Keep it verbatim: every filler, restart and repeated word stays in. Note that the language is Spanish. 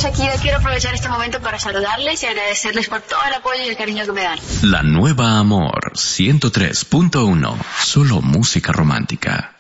Shakira, quiero aprovechar este momento para saludarles y agradecerles por todo el apoyo y el cariño que me dan. La nueva Amor ciento tres punto uno. Solo música romántica.